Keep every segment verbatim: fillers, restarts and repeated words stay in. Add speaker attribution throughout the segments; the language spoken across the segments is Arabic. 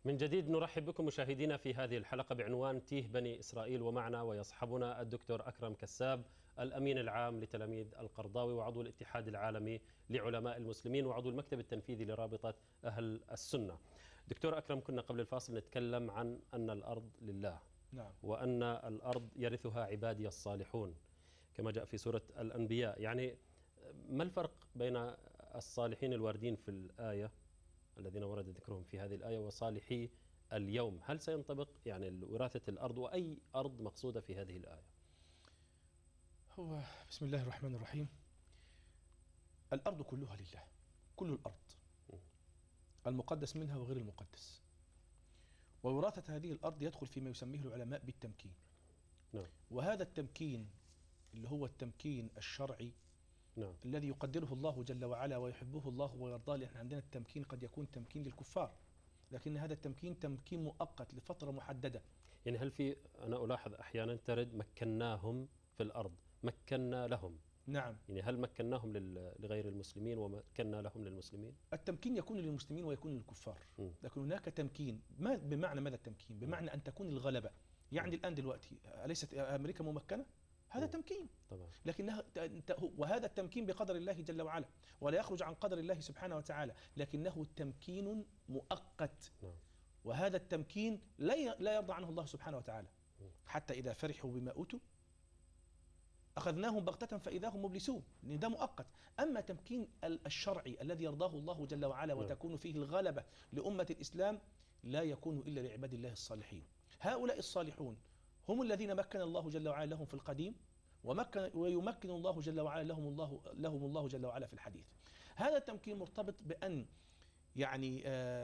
Speaker 1: من جديد نرحب بكم مشاهدينا في هذه الحلقة بعنوان تيه بني إسرائيل، ومعنا ويصحبنا الدكتور أكرم كساب الأمين العام لتلاميذ القرضاوي وعضو الاتحاد العالمي لعلماء المسلمين وعضو المكتب التنفيذي لرابطة أهل السنة. دكتور أكرم، كنا قبل الفاصل نتكلم عن أن الأرض لله،
Speaker 2: نعم.
Speaker 1: وأن الأرض يرثها عبادي الصالحون كما جاء في سورة الأنبياء. يعني ما الفرق بين الصالحين الواردين في الآية الذين ورد ذكرهم في هذه الآية وصالحي اليوم؟ هل سينطبق يعني وراثة الأرض، وأي أرض مقصودة في هذه الآية؟
Speaker 2: هو بسم الله الرحمن الرحيم. الأرض كلها لله، كل الأرض المقدس منها وغير المقدس، ووراثة هذه الأرض يدخل فيما يسميه العلماء بالتمكين.
Speaker 1: نعم.
Speaker 2: وهذا التمكين اللي هو التمكين الشرعي،
Speaker 1: نعم.
Speaker 2: الذي يقدره الله جل وعلا ويحبه الله ويرضاه، لأن عندنا التمكين قد يكون تمكين للكفار، لكن هذا التمكين تمكين مؤقت لفترة محددة.
Speaker 1: يعني هل في، أنا ألاحظ أحيانا ترد مكناهم في الأرض، مكنا لهم.
Speaker 2: نعم.
Speaker 1: يعني هل مكناهم لغير المسلمين ومكنا لهم للمسلمين؟
Speaker 2: التمكين يكون للمسلمين ويكون للكفار، لكن هناك تمكين. ما بمعنى ماذا التمكين؟ بمعنى أن تكون الغلبة. يعني الآن دلوقتي أليست أمريكا ممكنة؟ هذا م. تمكين طبعا. لكنها وهذا التمكين بقدر الله جل وعلا، ولا يخرج عن قدر الله سبحانه وتعالى، لكنه تمكين مؤقت. م. وهذا التمكين لا يرضى عنه الله سبحانه وتعالى. م. حتى إذا فرحوا بما أوتوا أخذناهم بغتة فإذا هم مبلسون، لأن ده مؤقت. أما تمكين الشرعي الذي يرضاه الله جل وعلا وتكون فيه الغلبة لأمة الإسلام لا يكون إلا لعباد الله الصالحين. هؤلاء الصالحون هم الذين مكن الله جل وعلا لهم في القديم، ومكن ويمكن الله جل وعلا لهم الله لهم الله جل وعلا في الحديث. هذا التمكين مرتبط بأن يعني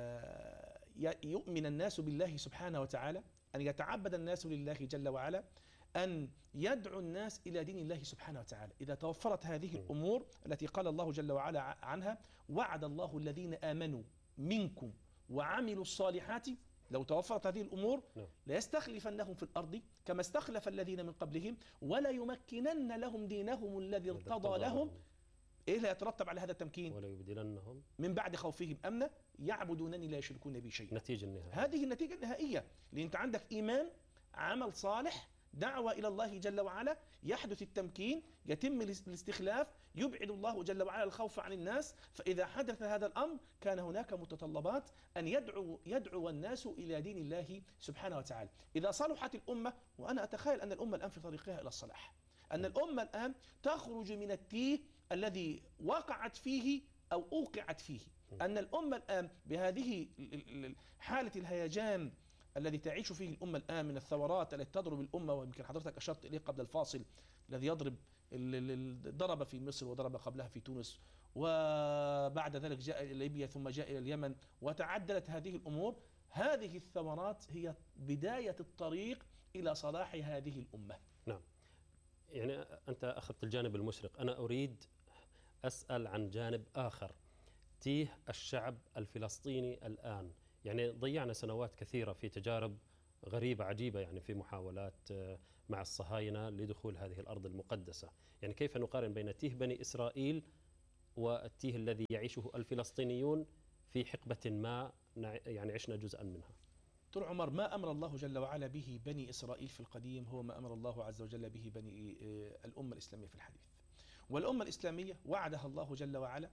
Speaker 2: يؤمن الناس بالله سبحانه وتعالى، أن يتعبد الناس لله جل وعلا، أن يدعو الناس إلى دين الله سبحانه وتعالى. إذا توفرت هذه الأمور التي قال الله جل وعلا عنها: وعد الله الذين آمنوا منكم وعملوا الصالحات، لو توفرت هذه الأمور ليستخلفنهم في الأرض كما استخلف الذين من قبلهم ولا يمكنن لهم دينهم الذي ارتضى لهم. إيه لا يترتب على هذا التمكين؟
Speaker 1: ولا يبدلنهم
Speaker 2: من بعد خوفهم أمنا يعبدونني لا يشركون بي شيئا.
Speaker 1: نتيجة النهائية.
Speaker 2: هذه النتيجة النهائية، لأن أنت عندك إيمان، عمل صالح، دعوة إلى الله جل وعلا، يحدث التمكين، يتم الاستخلاف، يبعد الله جل وعلا الخوف عن الناس. فإذا حدث هذا الأمر كان هناك متطلبات أن يدعو يدعو الناس إلى دين الله سبحانه وتعالى. إذا صلحت الأمة، وأنا أتخيل أن الأمة الآن في طريقها إلى الصلاح، أن الأمة الآن تخرج من التيه الذي وقعت فيه أو أوقعت فيه، أن الأمة الآن بهذه حالة الهيجان الذي تعيش فيه الأمة الآن من الثورات التي تضرب الأمة، ويمكن حضرتك أشرت إليه قبل الفاصل، الذي يضرب ضرب في مصر وضرب قبلها في تونس، وبعد ذلك جاء إلى ليبيا ثم جاء إلى اليمن، وتعدلت هذه الأمور. هذه الثمرات هي بداية الطريق إلى صلاح هذه الأمة.
Speaker 1: نعم. يعني أنت أخذت الجانب المشرق، أنا أريد أسأل عن جانب آخر، تيه الشعب الفلسطيني الآن. يعني ضيعنا سنوات كثيرة في تجارب غريبة عجيبة، يعني في محاولات مع الصهاينة لدخول هذه الأرض المقدسة. يعني كيف نقارن بين تيه بني إسرائيل والتيه الذي يعيشه الفلسطينيون في حقبة ما يعني عشنا جزءا منها؟
Speaker 2: طول عمر ما أمر الله جل وعلا به بني إسرائيل في القديم هو ما أمر الله عز وجل به بني الأمة الإسلامية في الحديث. والأمة الإسلامية وعدها الله جل وعلا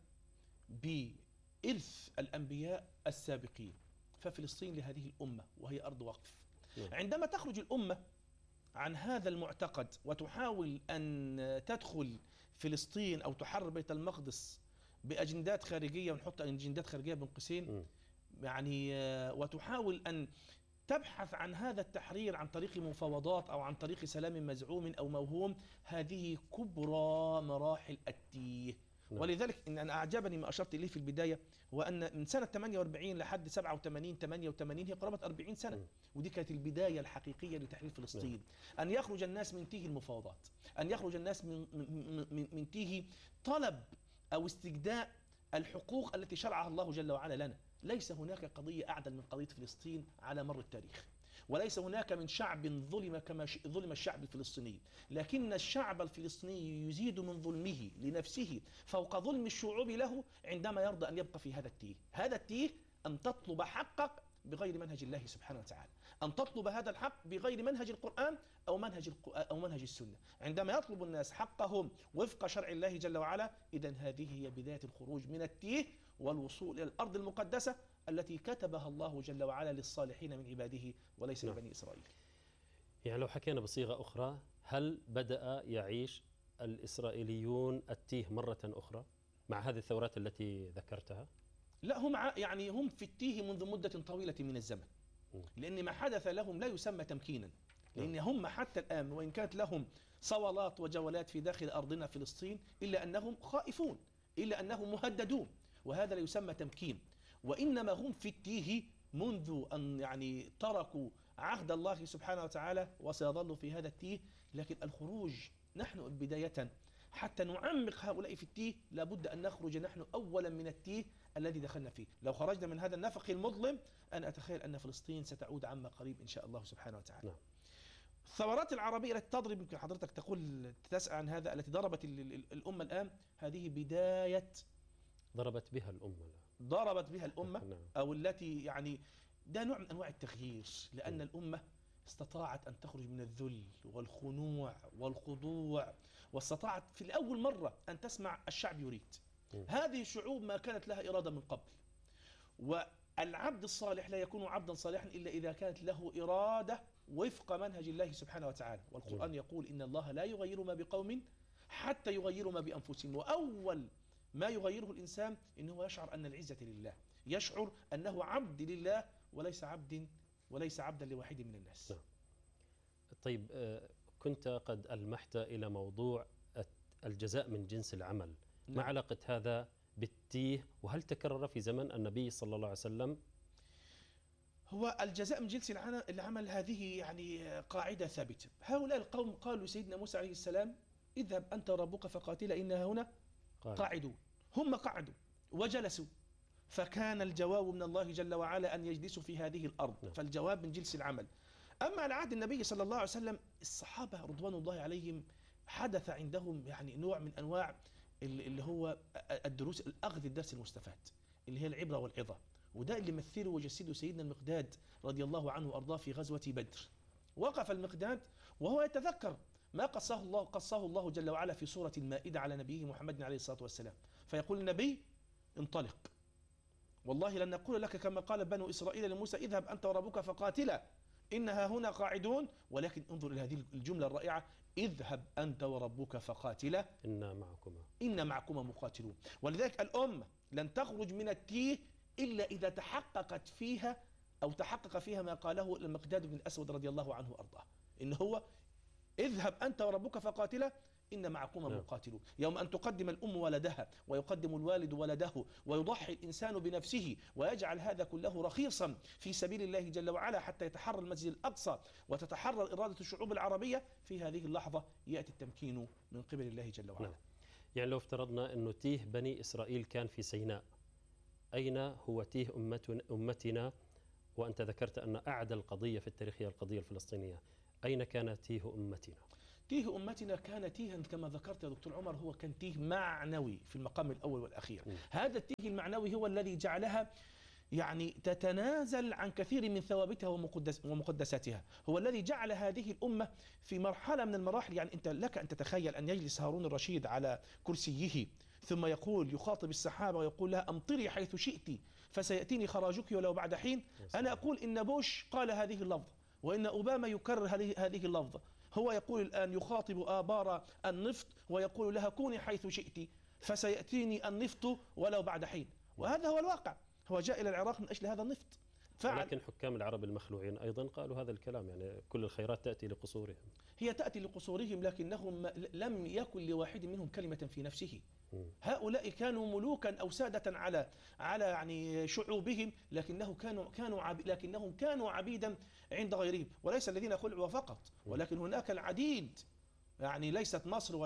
Speaker 2: بإرث الأنبياء السابقين، ففلسطين لهذه الأمة وهي أرض وقف. عندما تخرج الأمة عن هذا المعتقد وتحاول أن تدخل فلسطين أو تحرر بيت المقدس بأجندات خارجية، ونحط أجندات خارجية بين قوسين، يعني وتحاول أن تبحث عن هذا التحرير عن طريق مفاوضات أو عن طريق سلام مزعوم أو موهوم، هذه كبرى مراحل التيه. نعم. ولذلك إن أنا أعجبني ما أشرت إليه في البداية، هو أن من سنة ثمانية وأربعين لحد سبعة وثمانين ثمانية وثمانين هي قرابة أربعين سنة. م. ودي كانت البداية الحقيقية لتحرير فلسطين. نعم. أن يخرج الناس من تيه المفاوضات، أن يخرج الناس من, من, من, من تيه طلب أو استجداء الحقوق التي شرعها الله جل وعلا لنا. ليس هناك قضية أعدل من قضية فلسطين على مر التاريخ، وليس هناك من شعب ظلم كما ظلم الشعب الفلسطيني، لكن الشعب الفلسطيني يزيد من ظلمه لنفسه فوق ظلم الشعوب له عندما يرضى أن يبقى في هذا التيه. هذا التيه أن تطلب حقك بغير منهج الله سبحانه وتعالى، أن تطلب هذا الحق بغير منهج القرآن أو منهج أو منهج السنة. عندما يطلب الناس حقهم وفق شرع الله جل وعلا، إذن هذه هي بداية الخروج من التيه والوصول إلى الأرض المقدسة التي كتبها الله جل وعلا للصالحين من عباده وليس لبني إسرائيل.
Speaker 1: يعني لو حكينا بصيغة أخرى، هل بدأ يعيش الإسرائيليون التيه مرة أخرى مع هذه الثورات التي ذكرتها؟
Speaker 2: لا، هم يعني هم في التيه منذ مدة طويلة من الزمن، لأن ما حدث لهم لا يسمى تمكينا، لأن هم حتى الآن وإن كانت لهم صولات وجولات في داخل أرضنا فلسطين إلا أنهم خائفون، إلا أنهم مهددون، وهذا لا يسمى تمكين. وإنما هم في التيه منذ أن يعني تركوا عهد الله سبحانه وتعالى وسيظلوا في هذا التيه. لكن الخروج نحن بداية حتى نعمق هؤلاء في التيه لابد أن نخرج نحن أولا من التيه الذي دخلنا فيه. لو خرجنا من هذا النفق المظلم أنا أتخيل أن فلسطين ستعود عما قريب إن شاء الله سبحانه وتعالى.
Speaker 1: نعم.
Speaker 2: الثورات العربية التي تضرب، يمكن حضرتك تقول تسأل عن هذا، التي ضربت الأمة الآن، هذه بداية
Speaker 1: ضربت بها الأمة
Speaker 2: ضربت بها الأمة
Speaker 1: نعم.
Speaker 2: أو التي يعني ده نوع من أنواع التغيير، لأن الأمة استطاعت أن تخرج من الذل والخنوع والخضوع، واستطاعت في الأول مرة أن تسمع الشعب يريد. هذه الشعوب ما كانت لها إرادة من قبل، والعبد الصالح لا يكون عبدا صالحا إلا إذا كانت له إرادة وفق منهج الله سبحانه وتعالى. والقرآن يقول إن الله لا يغير ما بقوم حتى يغيروا ما بأنفسهم. وأول ما يغيره الإنسان إنه يشعر أن العزة لله، يشعر أنه عبد لله وليس عبد وليس عبدا لواحد من الناس.
Speaker 1: نعم. طيب، كنت قد ألمحت إلى موضوع الجزاء من جنس العمل. نعم. ما علاقة هذا بالتيه، وهل تكرر في زمن النبي صلى الله عليه وسلم؟
Speaker 2: هو الجزاء من جنس العمل هذه يعني قاعدة ثابتة. هؤلاء القوم قالوا سيدنا موسى عليه السلام اذهب أنت وربك فقاتلا إنها هنا قاعدون. هم قعدوا وجلسوا، فكان الجواب من الله جل وعلا أن يجلسوا في هذه الأرض. نعم. فالجواب من جنس العمل. أما على عهد النبي صلى الله عليه وسلم الصحابة رضوان الله عليهم حدث عندهم يعني نوع من أنواع اللي هو الدروس، الأخذ الدرس المستفاد اللي هي العبرة والعظة، وده اللي مثله وجسده سيدنا المقداد رضي الله عنه وأرضاه في غزوة بدر. وقف المقداد وهو يتذكر ما قصه الله قصه الله جل وعلا في سورة المائدة على نبيه محمد عليه الصلاة والسلام، فيقول النبي انطلق والله لن نقول لك كما قال بنو إسرائيل لموسى اذهب أنت وربك فقاتلا إنها هنا قاعدون، ولكن انظر إلى هذه الجملة الرائعة اذهب أنت وربك فقاتلا
Speaker 1: إنا معكما
Speaker 2: إنا معكما مقاتلون. ولذلك الأمة لن تخرج من التيه إلا إذا تحققت فيها أو تحقق فيها ما قاله المقداد بن الأسود رضي الله عنه وأرضاه، إن هو اذهب أنت وربك فقاتلا إن معكما مقاتلون. يوم أن تقدم الأم ولدها ويقدم الوالد ولده ويضحي الإنسان بنفسه ويجعل هذا كله رخيصا في سبيل الله جل وعلا حتى يتحرر المسجد الأقصى وتتحرر إرادة الشعوب العربية، في هذه اللحظة يأتي التمكين من قبل الله جل وعلا.
Speaker 1: نعم. يعني لو افترضنا أنه تيه بني إسرائيل كان في سيناء، أين هو تيه أمتنا؟ وأنت ذكرت أن أعدى القضية في التاريخ هي القضية الفلسطينية، أين كان تيه أمتنا؟
Speaker 2: تيه أمتنا كان تيها كما ذكرت يا دكتور عمر، هو كان تيه معنوي في المقام الأول والأخير. م. هذا التيه المعنوي هو الذي جعلها يعني تتنازل عن كثير من ثوابتها ومقدس ومقدساتها، هو الذي جعل هذه الأمة في مرحلة من المراحل. يعني أنت لك أن تتخيل أن يجلس هارون الرشيد على كرسيه ثم يقول يخاطب السحابة ويقول لها أمطري حيث شئت فسيأتيني خراجك ولو بعد حين. أنا أقول إن بوش قال هذه اللفظة وإن أوباما يكرر هذه اللفظة. هو يقول الآن يخاطب آبار النفط ويقول لها كوني حيث شئت فسيأتيني النفط ولو بعد حين، وهذا هو الواقع. هو جاء إلى العراق من أجل هذا النفط.
Speaker 1: ولكن حكام العرب المخلوعين أيضا قالوا هذا الكلام، يعني كل الخيرات تأتي لقصورهم.
Speaker 2: هي تأتي لقصورهم لكنهم لم يكن لواحد منهم كلمة في نفسه. هؤلاء كانوا ملوكا أو سادة على على يعني شعوبهم، لكنه كانوا كانوا عب لكنهم كانوا عبيدا عند غيرهم، وليس الذين خلعوا فقط، ولكن هناك العديد، يعني ليست مصر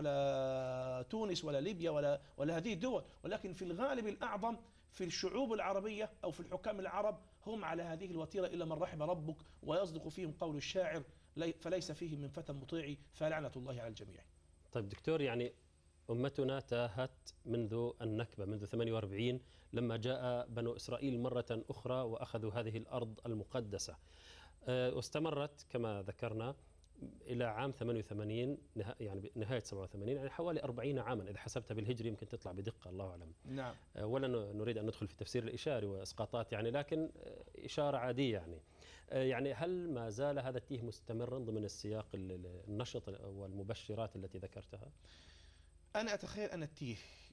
Speaker 2: ولا تونس ولا ليبيا ولا ولا هذه الدول، ولكن في الغالب الأعظم في الشعوب العربية أو في الحكام العرب هم على هذه الوتيرة إلا من رحم ربك، ويصدق فيهم قول الشاعر فليس فيهم من فتى مطيع فلعنة الله على الجميع.
Speaker 1: طيب دكتور، يعني أمتنا تاهت منذ النكبة منذ ثمانية وأربعين لما جاء بنو إسرائيل مرة أخرى وأخذوا هذه الأرض المقدسة، واستمرت كما ذكرنا إلى عام ثمانية وثمانين، يعني نهاية سبعة وثمانين، يعني حوالي أربعين عاما إذا حسبتها بالهجري، يمكن تطلع بدقة الله أعلم.
Speaker 2: نعم.
Speaker 1: ولا نريد أن ندخل في تفسير الإشاري وإسقاطات يعني، لكن إشارة عادية يعني. يعني هل ما زال هذا التيه مستمرا ضمن السياق النشط والمبشرات التي ذكرتها؟
Speaker 2: أنا أتخيل أن التيه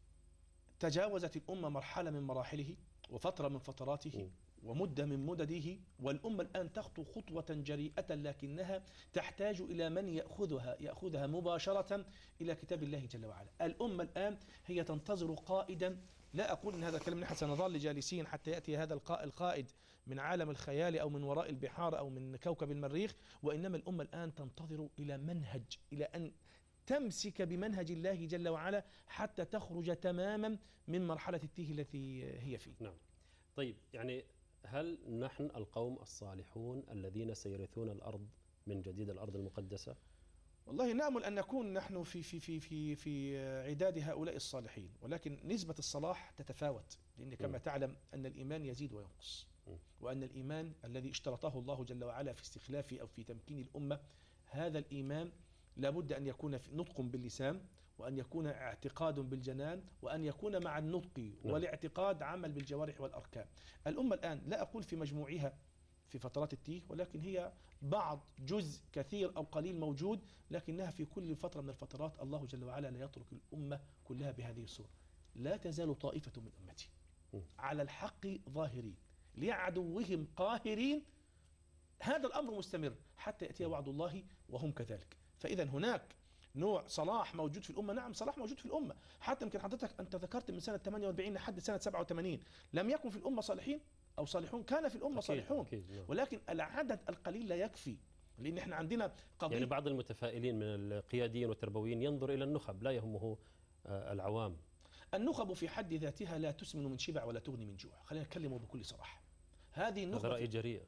Speaker 2: تجاوزت الأمة مرحلة من مراحله وفترة من فتراته ومدة من مدده، والأمة الآن تخطو خطوة جريئة لكنها تحتاج إلى من يأخذها يأخذها مباشرة إلى كتاب الله جل وعلا. الأمة الآن هي تنتظر قائدا، لا أقول أن هذا الكلام نحن سنظل جالسين حتى يأتي هذا القائد من عالم الخيال أو من وراء البحار أو من كوكب المريخ، وإنما الأمة الآن تنتظر إلى منهج، إلى أن تمسك بمنهج الله جل وعلا حتى تخرج تماما من مرحلة التيه التي هي فيه.
Speaker 1: نعم. طيب، يعني هل نحن القوم الصالحون الذين سيرثون الأرض من جديد، الأرض المقدسة؟
Speaker 2: والله نأمل أن نكون نحن في في في في في عداد هؤلاء الصالحين، ولكن نسبة الصلاح تتفاوت، لأن كما م. تعلم أن الإيمان يزيد وينقص، م. وأن الإيمان الذي اشترطه الله جل وعلا في استخلاف أو في تمكين الأمة، هذا الإيمان لابد أن يكون في نطق باللسان، وأن يكون اعتقاد بالجنان، وأن يكون مع النطق والاعتقاد عمل بالجوارح والأركان. الأمة الآن لا أقول في مجموعها في فترات التيه، ولكن هي بعض جزء كثير أو قليل موجود، لكنها في كل فترة من الفترات الله جل وعلا لا يترك الأمة كلها بهذه الصورة. لا تزال طائفة من أمتي على الحق ظاهرين لعدوهم قاهرين، هذا الأمر مستمر حتى يأتي وعد الله وهم كذلك. فإذا هناك نوع صلاح موجود في الأمة، نعم صلاح موجود في الأمة، حتى يمكن حضرتك أنت ذكرت من سنة ثمانية وأربعين لحد سنة سبعة وثمانين لم يكن في الأمة صالحين أو صالحون، كان في الأمة
Speaker 1: أكيد
Speaker 2: صالحون
Speaker 1: أكيد نعم.
Speaker 2: ولكن العدد القليل لا يكفي، لأن احنا عندنا قضية.
Speaker 1: يعني بعض المتفائلين من القياديين والتربويين ينظر إلى النخب، لا يهمه العوام.
Speaker 2: النخب في حد ذاتها لا تسمن من شبع ولا تغني من جوع، خلينا نتكلم بكل صراحة. هذه النخبة
Speaker 1: هذا رأي جريء.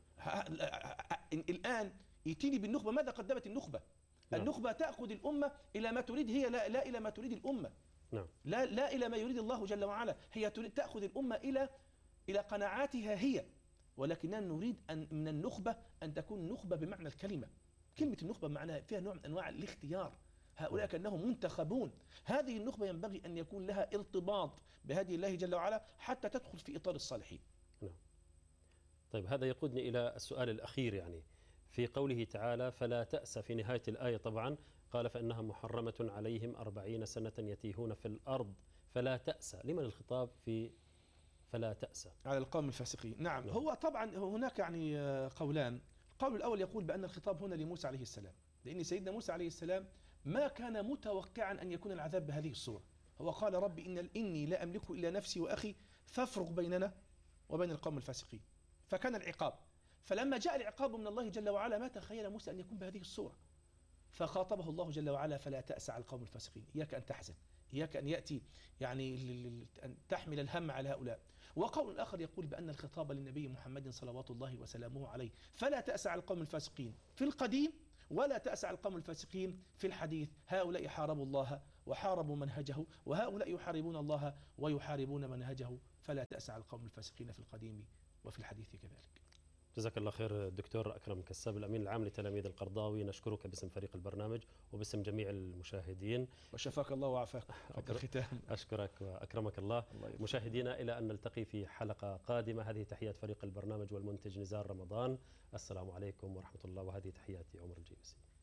Speaker 2: الآن يتيني بالنخبة، ماذا قدمت النخبة؟ نعم. النخبة تأخذ الأمة إلى ما تريد هي، لا, لا إلى ما تريد الأمة.
Speaker 1: نعم.
Speaker 2: لا لا إلى ما يريد الله جل وعلا، هي تريد تأخذ الأمة إلى إلى قناعاتها هي، ولكننا نريد أن من النخبة أن تكون نخبة بمعنى الكلمة. كلمة النخبة معناها فيها نوع من أنواع الاختيار، هؤلاء كأنهم منتخبون. هذه النخبة ينبغي أن يكون لها ارتباط بهدي الله جل وعلا حتى تدخل في إطار الصالحين.
Speaker 1: نعم. طيب، هذا يقودني إلى السؤال الأخير، يعني في قوله تعالى فلا تأس في نهاية الآية طبعا قال فإنها محرمة عليهم أربعين سنة يتيهون في الأرض فلا تأس، لمن الخطاب في فلا تأس؟
Speaker 2: على القوم الفاسقين. نعم. نعم. هو طبعا هناك يعني قولان. القول الأول يقول بأن الخطاب هنا لموسى عليه السلام، لأن سيدنا موسى عليه السلام ما كان متوقعا أن يكون العذاب بهذه الصورة. هو قال ربي إن إني لا أملك إلا نفسي وأخي فافرق بيننا وبين القوم الفاسقين، فكان العقاب. فلما جاء العقاب من الله جل وعلا ما تخيل موسى أن يكون بهذه الصورة، فخاطبه الله جل وعلا فلا تأس على القوم الفاسقين، إياك أن تحزن، إياك أن يأتي يعني أن تحمل الهم على هؤلاء. وقول آخر يقول بأن الخطاب للنبي محمد صلوات الله وسلامه عليه فلا تأس على القوم الفاسقين في القديم ولا تأس على القوم الفاسقين في الحديث. هؤلاء حاربوا الله وحاربوا منهجه، وهؤلاء يحاربون الله ويحاربون منهجه، فلا تأس على القوم الفاسقين في القديم وفي الحديث كذلك.
Speaker 1: جزاك الله خير الدكتور أكرم كساب، الأمين العام لتلاميذ القرضاوي. نشكرك باسم فريق البرنامج وباسم جميع المشاهدين.
Speaker 2: وشفاك الله وعافاك. الختام.
Speaker 1: أشكرك وأكرمك الله. الله مشاهدينا إلى أن نلتقي في حلقة قادمة. هذه تحيات فريق البرنامج والمنتج نزار رمضان. السلام عليكم ورحمة الله، وهذه تحياتي عمر الجيبسي.